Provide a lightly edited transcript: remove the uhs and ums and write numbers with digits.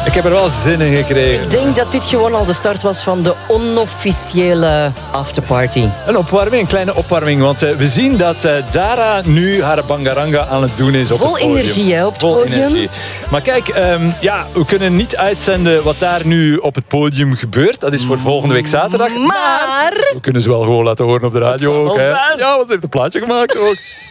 Ik heb er wel zin in gekregen. Ik denk dat dit gewoon al de start was van de onofficiële afterparty. Een kleine opwarming. Want we zien dat Dara nu haar bangaranga aan het doen is op Vol het podium. energie, hè, op het Vol podium. energie. Maar kijk, we kunnen niet uitzenden wat daar nu op het podium gebeurt. Dat is voor volgende week zaterdag. Maar We kunnen ze wel gewoon laten horen op de radio zal ook. wel Hè. zijn. Ja, want ze heeft een plaatje gemaakt ook.